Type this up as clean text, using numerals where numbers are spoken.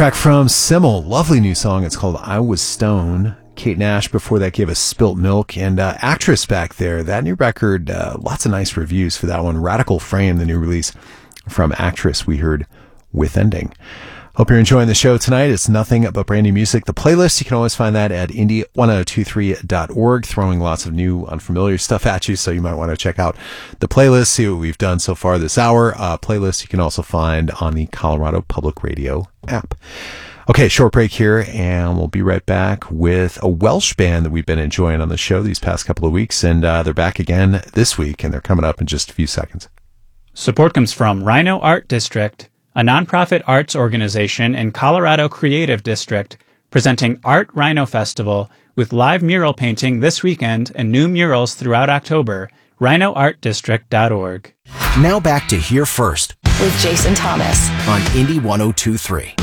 track from Simmel. Lovely new song. It's called I Was Stone. Kate Nash before that gave us Spilt Milk, and Actress back there. That new record, lots of nice reviews for that one. Radical Frame, the new release from Actress, we heard With Ending. Hope you're enjoying the show tonight. It's nothing but brand new music. The playlist, you can always find that at indie1023.org, throwing lots of new, unfamiliar stuff at you, so you might want to check out the playlist, see what we've done so far this hour. Playlist you can also find on the Colorado Public Radio app. Okay, short break here, and we'll be right back with a Welsh band that we've been enjoying on the show these past couple of weeks, and they're back again this week, and they're coming up in just a few seconds. Support comes from Rhino Art District, a nonprofit arts organization in Colorado Creative District, presenting Art Rhino Festival with live mural painting this weekend and new murals throughout October. RhinoArtDistrict.org. Now back to Here First with Jason Thomas on Indie 1023.